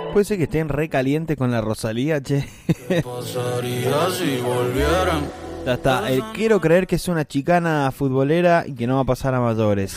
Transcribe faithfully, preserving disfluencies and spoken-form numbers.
Puede ser que estén re calientes con la Rosalía, che. ¿Qué pasaría si volvieran? Ya está. Eh, quiero creer que es una chicana futbolera y que no va a pasar a mayores.